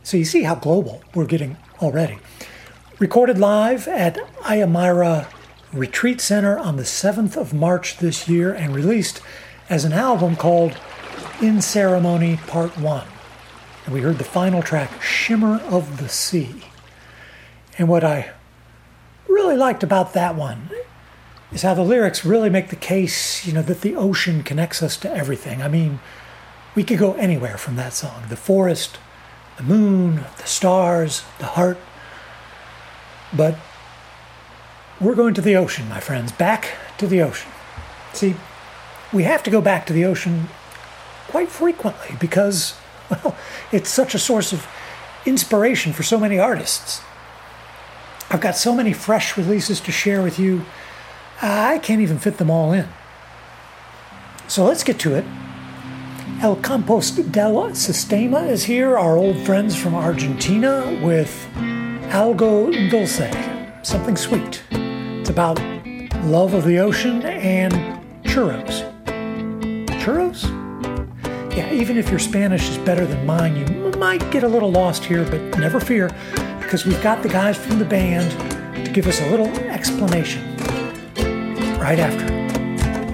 So you see how global we're getting already. Recorded live at Ayamira Retreat Center on the 7th of March this year and released as an album called In Ceremony Part 1. And we heard the final track, Shimmer of the Sea. And what I really liked about that one is how the lyrics really make the case, that the ocean connects us to everything. I mean, we could go anywhere from that song. The forest, the moon, the stars, the heart. But we're going to the ocean, my friends, back to the ocean. See, we have to go back to the ocean quite frequently because, well, it's such a source of inspiration for so many artists. I've got so many fresh releases to share with you, I can't even fit them all in. So let's get to it. El Compost del Sistema is here, our old friends from Argentina, with Algo Dulce, something sweet. It's about love of the ocean and churros. Churros? Yeah, even if your Spanish is better than mine, you might get a little lost here, but never fear, because we've got the guys from the band to give us a little explanation right after.